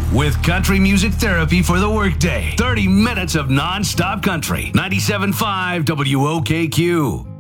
with country music therapy for the workday. 30 minutes of non-stop country. 97.5 WOKQ.